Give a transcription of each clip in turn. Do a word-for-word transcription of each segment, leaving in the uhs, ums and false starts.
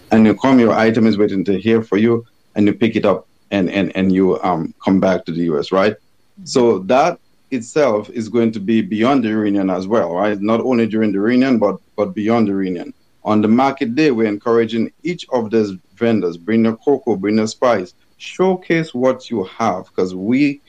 and you come, your item is waiting to here for you, and you pick it up and, and, and you um, come back to the U S, right? Mm-hmm. So that itself is going to be beyond the reunion as well, right? Not only during the reunion, but, but beyond the reunion. On the market day, we're encouraging each of those vendors, bring your cocoa, bring your spice, showcase what you have, because we,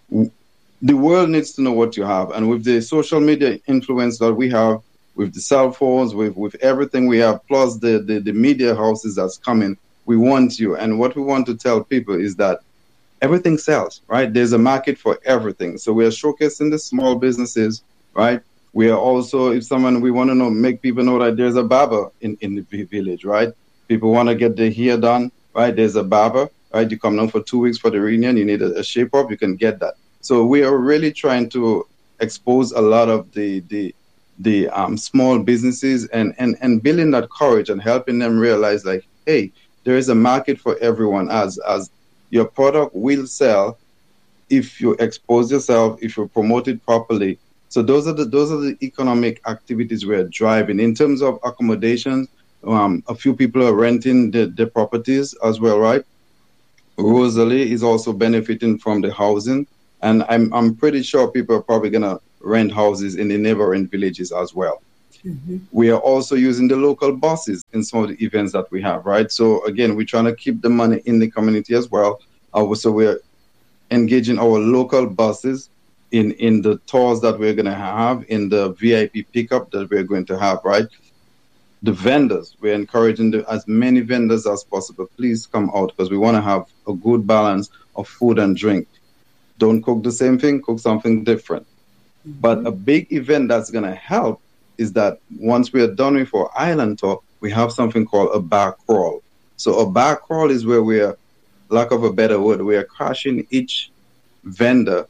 the world needs to know what you have. And with the social media influence that we have, with the cell phones, with, with everything we have, plus the, the, the media houses that's coming, we want you. And what we want to tell people is that everything sells, right? There's a market for everything. So we are showcasing the small businesses, right? We are also, if someone, we want to know, make people know that there's a barber in, in the village, right? People want to get their hair done, right? There's a barber, right? You come down for two weeks for the reunion, you need a, a shape up, you can get that. So we are really trying to expose a lot of the the the um, small businesses and, and, and building that courage and helping them realize, like, hey, there is a market for everyone, as as your product will sell if you expose yourself, if you promote it properly. So those are the those are the economic activities we're driving. In terms of accommodations, um, a few people are renting the, the properties as well, right? Rosalie is also benefiting from the housing. And I'm I'm pretty sure people are probably going to rent houses in the neighboring villages as well. Mm-hmm. We are also using the local buses in some of the events that we have, right? So again, we're trying to keep the money in the community as well. Uh, so we're engaging our local buses in, in the tours that we're going to have, in the V I P pickup that we're going to have, right? The vendors, we're encouraging the, as many vendors as possible. Please come out, because we want to have a good balance of food and drink. Don't cook the same thing, cook something different. Mm-hmm. But a big event that's going to help is that once we are done with our island tour, we have something called a bar crawl. So a bar crawl is where we are, lack of a better word, we are crashing each vendor,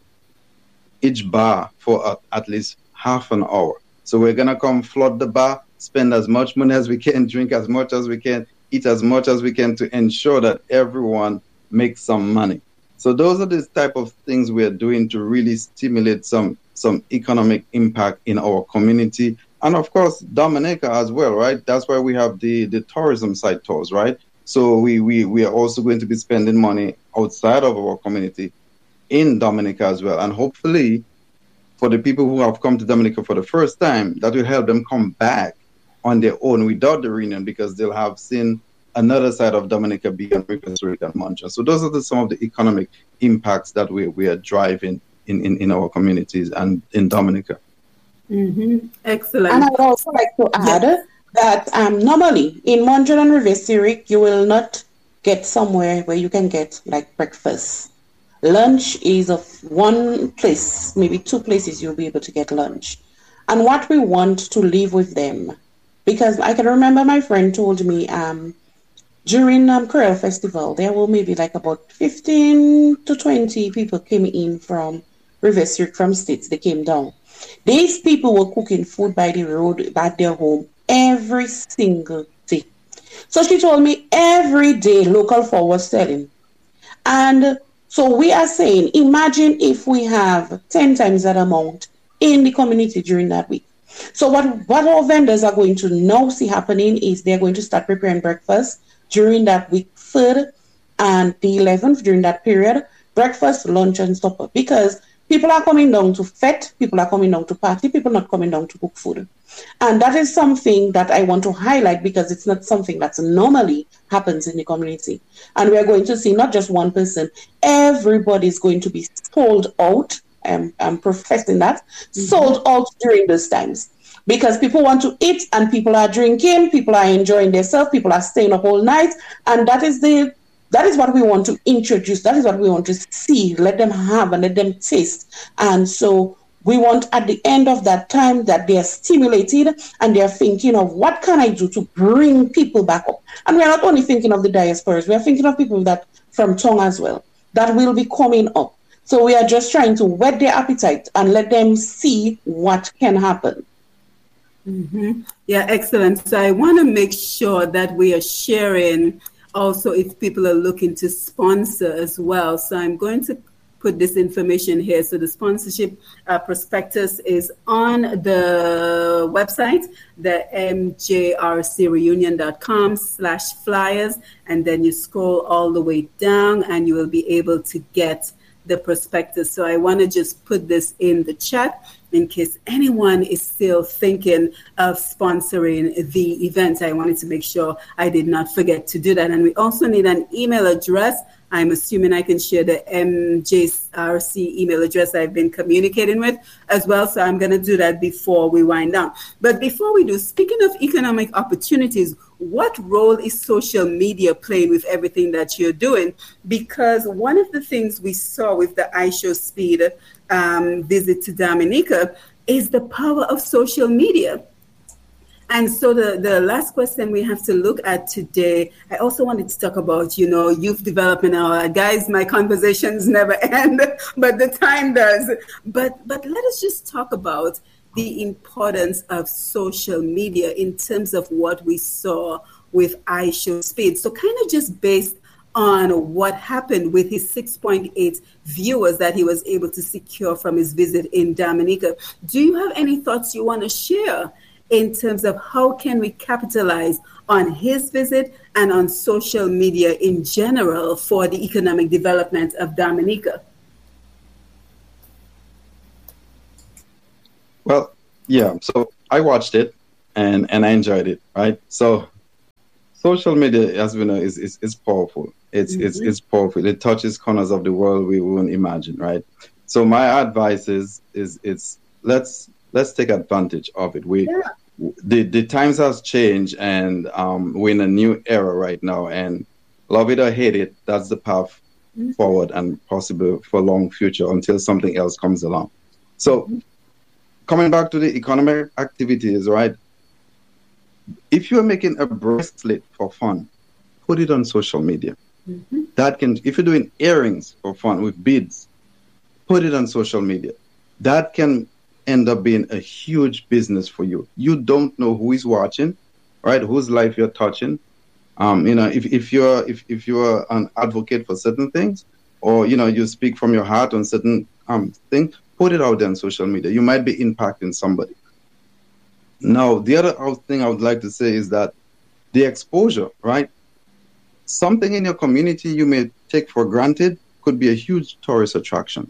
each bar for a, at least half an hour. So we're going to come flood the bar, spend as much money as we can, drink as much as we can, eat as much as we can to ensure that everyone makes some money. So those are the type of things we are doing to really stimulate some some economic impact in our community. And of course, Dominica as well, right? That's why we have the, the tourism site tours, right? So we, we, we are also going to be spending money outside of our community in Dominica as well. And hopefully, for the people who have come to Dominica for the first time, that will help them come back on their own without the reunion, because they'll have seen another side of Dominica beyond Rivers and Montreal. So those are the, some of the economic impacts that we, we are driving in, in, in our communities and in Dominica. Mm-hmm. Excellent. And I would also like to add yes. that um, normally in Montreal and Rivière-Syriac, you will not get somewhere where you can get like breakfast. Lunch is of one place, maybe two places you'll be able to get lunch. And what we want to leave with them, because I can remember my friend told me, um, during um, Creole Festival, there were maybe like about fifteen to twenty people came in from Rivière-Syriac, from states. They came down. These people were cooking food by the road at their home every single day. So she told me every day local food was selling. And so we are saying, imagine if we have ten times that amount in the community during that week. So what, what our vendors are going to now see happening is they're going to start preparing breakfast during that week, third and the eleventh, during that period, breakfast, lunch, and supper. Because people are coming down to fete, people are coming down to party, people are not coming down to cook food. And that is something that I want to highlight, because it's not something that normally happens in the community. And we're going to see not just one person, everybody's going to be sold out. I'm, I'm professing that, mm-hmm. sold out during those times. Because people want to eat and people are drinking, people are enjoying themselves, people are staying up all night. And that is the that is what we want to introduce. That is what we want to see, let them have and let them taste. And so we want at the end of that time that they are stimulated and they are thinking of what can I do to bring people back up. And we are not only thinking of the diasporas, we are thinking of people that from Tongue as well, that will be coming up. So we are just trying to whet their appetite and let them see what can happen. Mm-hmm. Yeah, excellent. So I want to make sure that we are sharing also if people are looking to sponsor as well. So I'm going to put this information here. So the sponsorship uh, prospectus is on the website, the m j r c reunion dot com slash flyers, and then you scroll all the way down and you will be able to get the prospectus. So I want to just put this in the chat in case anyone is still thinking of sponsoring the event. I wanted to make sure I did not forget to do that. And we also need an email address. I'm assuming I can share the M J R C email address I've been communicating with as well. So I'm going to do that before we wind down. But before we do, speaking of economic opportunities, what role is social media playing with everything that you're doing? Because one of the things we saw with the iShowSpeed um, visit to Dominica is the power of social media. And so the, the last question we have to look at today, I also wanted to talk about, you know, youth development. Now, guys, my conversations never end, but the time does. But but let us just talk about the importance of social media in terms of what we saw with iShowSpeed. So kind of just based on what happened with his six point eight viewers that he was able to secure from his visit in Dominica. Do you have any thoughts you want to share in terms of how can we capitalize on his visit and on social media in general for the economic development of Dominica? Well, yeah, so I watched it and, and I enjoyed it, right? So social media, as we know, is is, is powerful. It's, mm-hmm. it's it's powerful. It touches corners of the world we wouldn't imagine, right? So my advice is is it's let's let's take advantage of it. We yeah. the the times has changed, and um, we're in a new era right now. And love it or hate it, that's the path mm-hmm. forward and possible for long future until something else comes along. So. Mm-hmm. Coming back to the economic activities, right? If you're making a bracelet for fun, put it on social media. Mm-hmm. That can, if you're doing earrings for fun with beads, put it on social media. That can end up being a huge business for you. You don't know who is watching, right? Whose life you're touching. Um, you know, if, if you're if, if you're an advocate for certain things, or you know, you speak from your heart on certain um things. Put it out there on social media. You might be impacting somebody. Now, the other thing I would like to say is that the exposure, right? Something in your community you may take for granted could be a huge tourist attraction.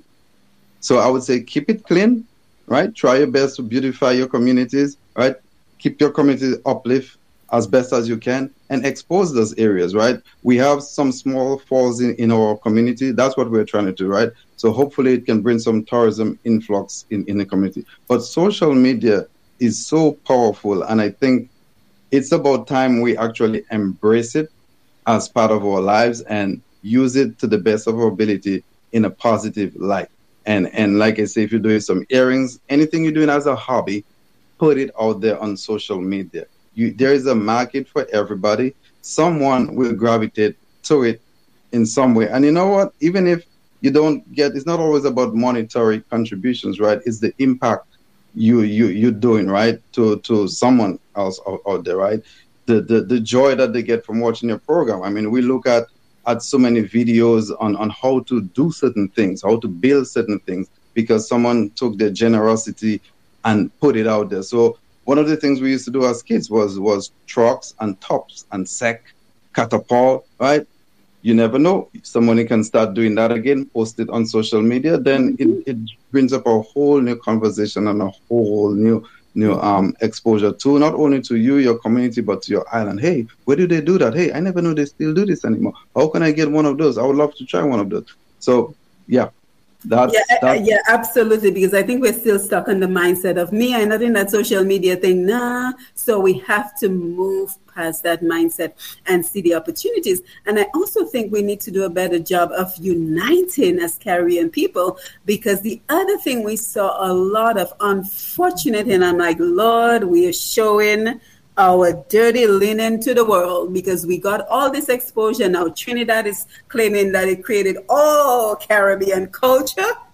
So I would say keep it clean, right? Try your best to beautify your communities, right? Keep your community uplift as best as you can and expose those areas, right? We have some small falls in, in our community. That's what we're trying to do, right? So hopefully it can bring some tourism influx in, in the community. But social media is so powerful, and I think it's about time we actually embrace it as part of our lives and use it to the best of our ability in a positive light. And and like I say, if you're doing some earrings, anything you're doing as a hobby, put it out there on social media. You, there is a market for everybody. Someone will gravitate to it in some way. And you know what? Even if you don't get, it's not always about monetary contributions, right? It's the impact you you you're doing, right, to to someone else out, out there, right? The, the the joy that they get from watching your program. I mean, we look at at so many videos on on how to do certain things, how to build certain things, because someone took their generosity and put it out there. So one of the things we used to do as kids was was trucks and tops and sec, catapult, right? You never know. Somebody can start doing that again, post it on social media, then it, it brings up a whole new conversation and a whole new new um exposure to not only to you, your community, but to your island. Hey, where do they do that? Hey, I never knew they still do this anymore. How can I get one of those? I would love to try one of those. So yeah. That's, yeah, that's, yeah, absolutely. Because I think we're still stuck on the mindset of me. I'm not in that social media thing. Nah. So we have to move past that mindset and see the opportunities. And I also think we need to do a better job of uniting as Caribbean people, because the other thing we saw a lot of, unfortunate, and I'm like, Lord, we are showing our dirty linen to the world because we got all this exposure. Now Trinidad is claiming that it created all Caribbean culture.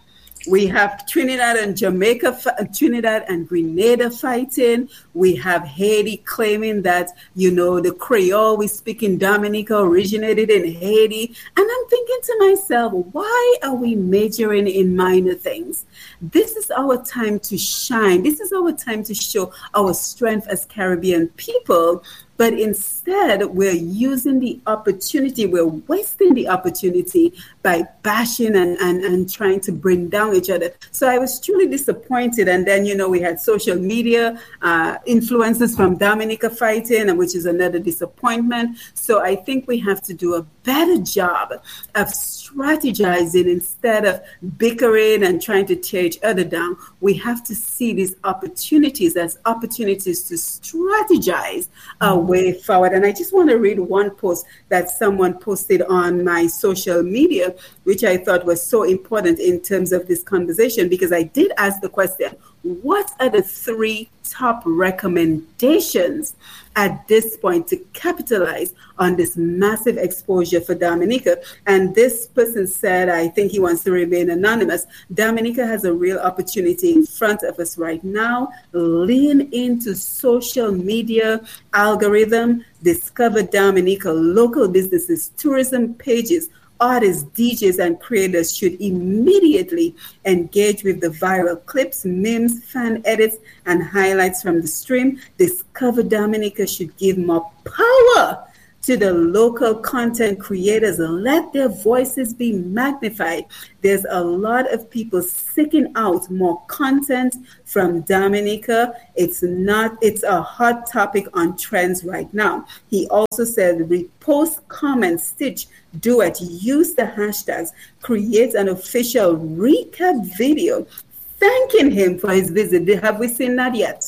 We have Trinidad and Jamaica, Trinidad and Grenada fighting. We have Haiti claiming that, you know, the Creole we speak in Dominica originated in Haiti. And I'm thinking to myself, why are we majoring in minor things? This is our time to shine. This is our time to show our strength as Caribbean people. But instead, we're using the opportunity, we're wasting the opportunity by bashing and, and, and trying to bring down each other. So I was truly disappointed. And then, you know, we had social media uh, influences from Dominica fighting, and which is another disappointment. So I think we have to do a better job of strategizing instead of bickering and trying to tear each other down. We have to see these opportunities as opportunities to strategize our way forward. And I just want to read one post that someone posted on my social media, which I thought was so important in terms of this conversation, because I did ask the question, what are the three top recommendations at this point to capitalize on this massive exposure for Dominica? And this person said, I think he wants to remain anonymous, Dominica has a real opportunity in front of us right now. Lean into social media algorithm, discover Dominica local businesses, tourism pages. Artists, D Js, and creators should immediately engage with the viral clips, memes, fan edits, and highlights from the stream. Discover Dominica should give more power to the local content creators. Let their voices be magnified. There's a lot of people seeking out more content from Dominica. It's not, it's a hot topic on trends right now. He also said, repost, comment, stitch, do it, use the hashtags, create an official recap video thanking him for his visit. Have we seen that yet?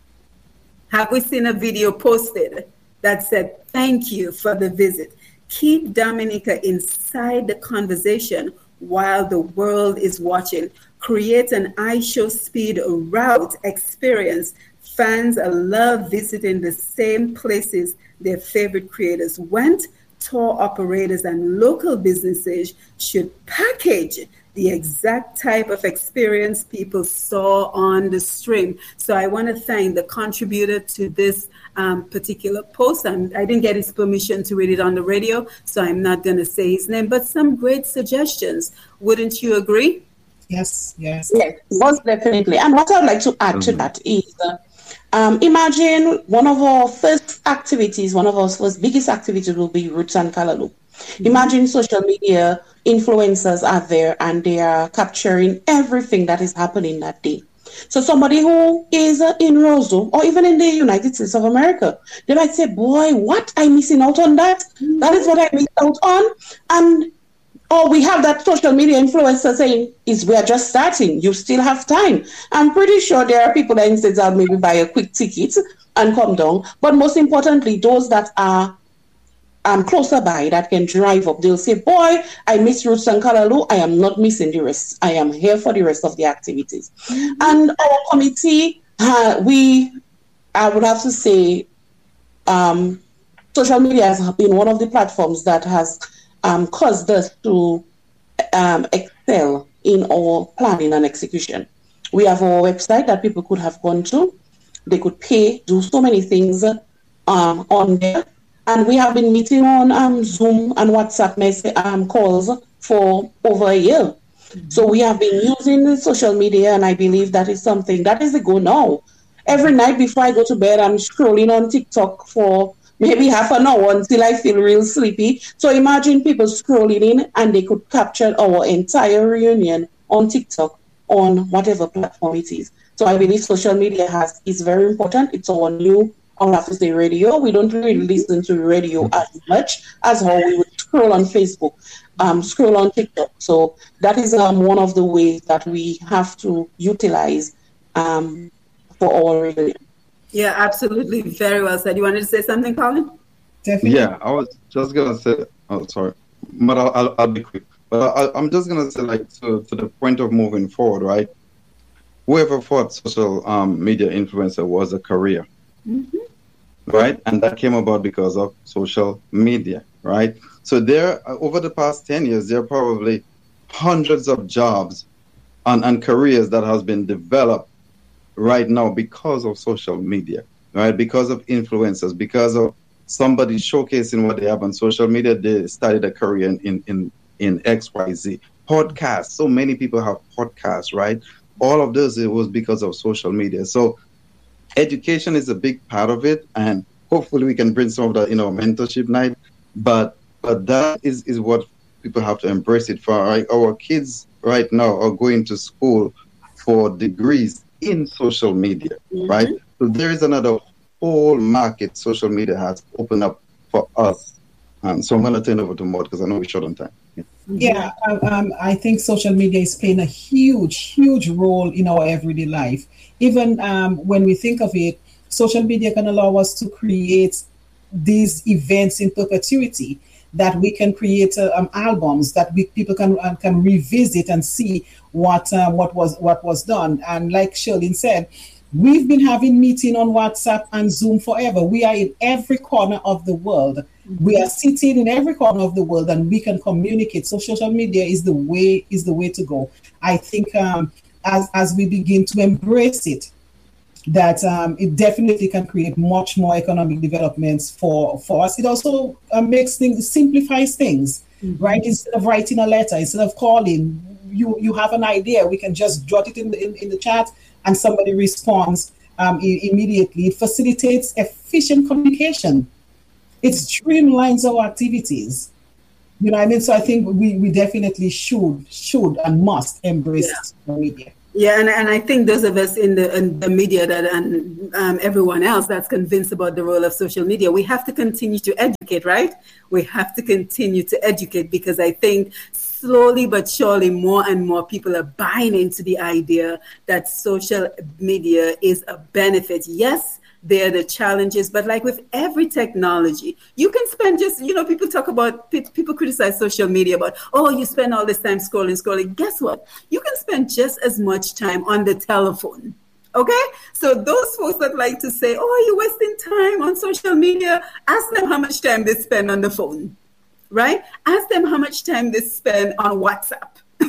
Have we seen a video posted that said, thank you for the visit? Keep Dominica inside the conversation while the world is watching. Create an iShow speed route experience. Fans love visiting the same places their favorite creators went. Tour operators and local businesses should package the exact type of experience people saw on the stream. So I want to thank the contributor to this um, particular post. I'm, I didn't get his permission to read it on the radio, so I'm not going to say his name, but some great suggestions. Wouldn't you agree? Yes, yes. Yes, most definitely. And what I'd like to add mm-hmm. to that is, uh, um, imagine one of our first activities, one of our first biggest activities will be Roots and Callaloo. Mm-hmm. Imagine social media influencers are there and they are capturing everything that is happening that day. So somebody who is uh, in Roseau or even in the United States of America, they might say, boy, what? I'm missing out on that? Mm-hmm. That is what I missed out on. And or we have that social media influencer saying, is we are just starting. You still have time. I'm pretty sure there are people that instead of maybe buy a quick ticket and come down. But most importantly, those that are um, closer by that can drive up, they'll say, boy, I miss Roots and Callaloo. I am not missing the rest. I am here for the rest of the activities. Mm-hmm. And our committee, uh, we, I would have to say, um, social media has been one of the platforms that has Um, caused us to um, excel in our planning and execution. We have our website that people could have gone to. They could pay, do so many things um, on there. And we have been meeting on um, Zoom and WhatsApp message, um, calls for over a year. Mm-hmm. So we have been using the social media, and I believe that is something that is the go now. Every night before I go to bed, I'm scrolling on TikTok for maybe half an hour until I feel real sleepy. So imagine people scrolling in and they could capture our entire reunion on TikTok, on whatever platform it is. So I believe social media has is very important. It's our new, I'll have to say, radio. We don't really listen to radio as much as how we would scroll on Facebook, um, scroll on TikTok. So that is um, one of the ways that we have to utilize um, for our reunion. Yeah, absolutely. Very well said. You wanted to say something, Colin? Definitely. Yeah, I was just going to say, oh, sorry, but I'll, I'll, I'll be quick. But I, I'm just going to say, like, to, to the point of moving forward, right? Whoever thought social um, media influencer was a career, mm-hmm. right? And that came about because of social media, right? So there, over the past ten years, there are probably hundreds of jobs and, and careers that has been developed right now because of social media, right? Because of influencers, because of somebody showcasing what they have on social media, they started a career in, in, in, in X Y Z. Podcasts, so many people have podcasts, right? All of this, it was because of social media. So education is a big part of it, and hopefully we can bring some of that in our mentorship night. But but that is, is what people have to embrace it for. Right? Our kids right now are going to school for degrees in social media, mm-hmm. right? So there is another whole market social media has opened up for us. Um, so I'm going to turn over to Maud because I know we're short on time. Yeah, yeah um, I think social media is playing a huge, huge role in our everyday life. Even um, when we think of it, social media can allow us to create these events in perpetuity, that we can create uh, um, albums that we, people can uh, can revisit and see what um, what was what was done. And like Shirley said, we've been having meeting on WhatsApp and Zoom forever. We are in every corner of the world. Mm-hmm. We are sitting in every corner of the world, and we can communicate. So social media is the way is the way to go. I think um, as as we begin to embrace it, that um, it definitely can create much more economic developments for, for us. It also uh, makes things, simplifies things, mm-hmm. right? Instead of writing a letter, instead of calling, you you have an idea, we can just jot it in the, in, in the chat and somebody responds um, I- immediately. It facilitates efficient communication. It streamlines our activities. You know what I mean? So I think we, we definitely should, should and must embrace yeah. social media. Yeah, and, and I think those of us in the in the media that and um, everyone else that's convinced about the role of social media, we have to continue to educate, right? We have to continue to educate, because I think slowly but surely more and more people are buying into the idea that social media is a benefit. Yes, there are the challenges, but like with every technology, you can spend just, you know, people talk about, people criticize social media about, oh, you spend all this time scrolling, scrolling. Guess what? You can spend just as much time on the telephone. Okay? So those folks that like to say, oh, you're wasting time on social media, ask them how much time they spend on the phone, right? Ask them how much time they spend on WhatsApp.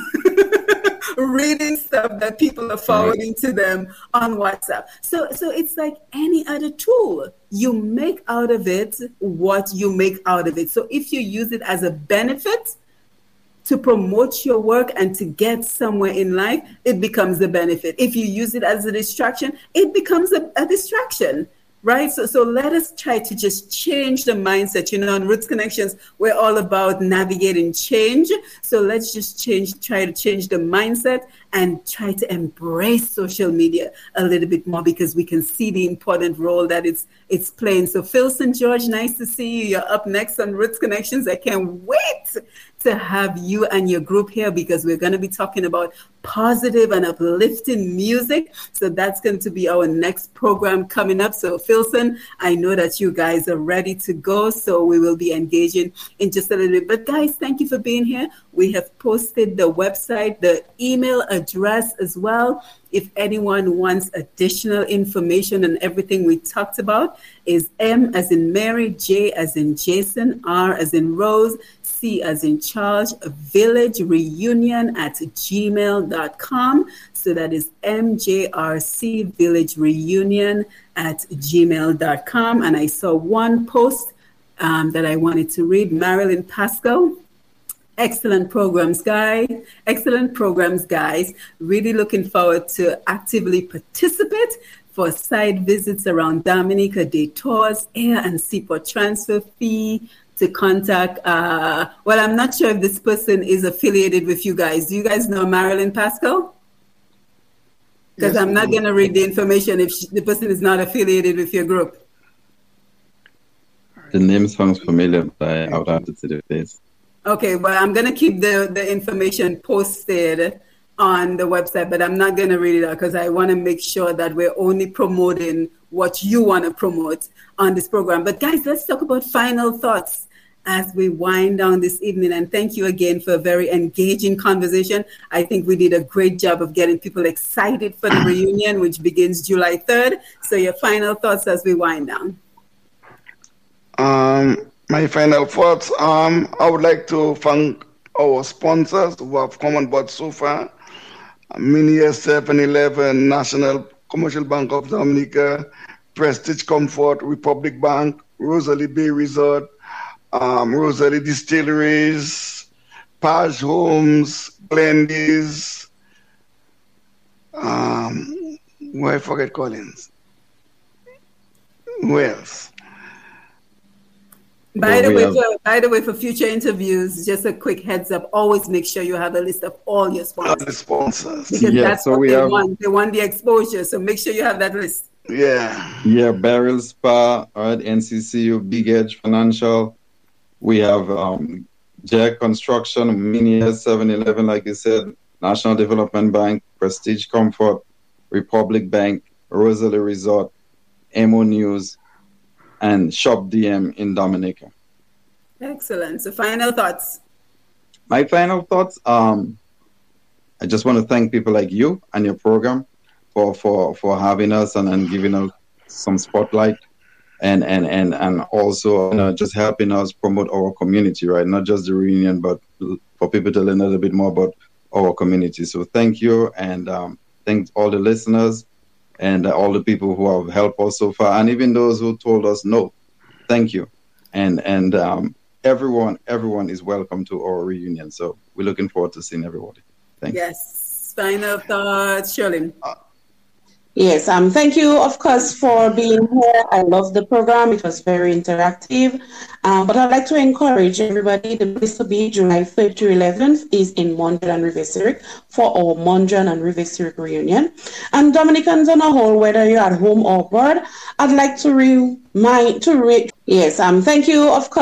Reading stuff that people are forwarding to them on WhatsApp. So so it's like any other tool. You make out of it what you make out of it. So if you use it as a benefit to promote your work and to get somewhere in life, it becomes a benefit. If you use it as a distraction, it becomes a, a distraction. Right? So so let us try to just change the mindset. You know, on Roots Connections, we're all about navigating change. So let's just change, try to change the mindset and try to embrace social media a little bit more, because we can see the important role that it's it's playing. So Phil Saint George, nice to see you. You're up next on Roots Connections. I can't wait to have you and your group here, because we're going to be talking about positive and uplifting music. So that's going to be our next program coming up. So Philson, I know that you guys are ready to go. So we will be engaging in just a little bit. But guys, thank you for being here. We have posted the website, the email address as well. If anyone wants additional information on everything we talked about, is M as in Mary, J as in Jason, R as in Rose, C as in Charles, village reunion at gmail dot com. So that is M J R C village reunion at gmail dot com. And I saw one post um, that I wanted to read. Marilyn Pascal. Excellent programs, guys. Excellent programs, guys. Really looking forward to actively participate for site visits around Dominica, Day Tours, air and seaport transfer fee to contact. Uh, well, I'm not sure if this person is affiliated with you guys. Do you guys know Marilyn Pascal? Because yes, I'm not going to read the information if she, the person is not affiliated with your group. The name sounds familiar, but I would have to see the face. Okay, well, I'm going to keep the, the information posted on the website, but I'm not going to read it out because I want to make sure that we're only promoting what you want to promote on this program. But guys, let's talk about final thoughts as we wind down this evening. And thank you again for a very engaging conversation. I think we did a great job of getting people excited for the reunion, which begins July third. So your final thoughts as we wind down. Um. My final thoughts, um, I would like to thank our sponsors who have come on board so far. Mini seven eleven, National Commercial Bank of Dominica, Prestige Comfort, Republic Bank, Rosalie Bay Resort, um, Rosalie Distilleries, Page Homes, Glendies, um, where I forget Collins. Who else? By Well, the we way, have- for, by the way, for future interviews, just a quick heads up: always make sure you have a list of all your All sponsors the sponsors. because Yeah, that's so what we they have- want. They want the exposure, so make sure you have that list. Yeah. Yeah, Barrel Spa, all right, N C C U, Big Edge Financial. We have um, Jack Construction, Mini seven eleven, like you said, National Development Bank, Prestige Comfort, Republic Bank, Rosalie Resort, M O News, and Shop D M in Dominica. Excellent. So, final thoughts. My final thoughts, um, I just want to thank people like you and your program for for, for having us and, and giving us some spotlight and, and, and, and also you know, just helping us promote our community, right? Not just the reunion, but for people to learn a little bit more about our community. So thank you, and um, thank all the listeners and all the people who have helped us so far, and even those who told us no. Thank you. And, and um, everyone, everyone is welcome to our reunion. So we're looking forward to seeing everybody. Thank you. Yes. Final thoughts, Shirley. Yes, um, thank you, of course, for being here. I love the program. It was very interactive. Um, but I'd like to encourage everybody, the place to be July third to eleventh is in Mondrian and River-Zurich for our Mondrian and River-Zurich reunion. And Dominicans on a whole, whether you're at home or abroad, I'd like to remind, to re- yes, um, thank you, of course.